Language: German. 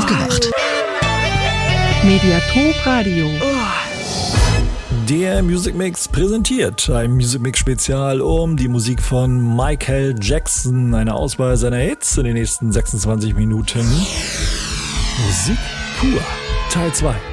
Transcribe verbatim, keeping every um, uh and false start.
Aufgewacht. Mediathek Radio. Der Music Mix präsentiert ein Music Mix Spezial um die Musik von Michael Jackson. Eine Auswahl seiner Hits in den nächsten sechsundzwanzig Minuten. Musik pur, Teil zwei.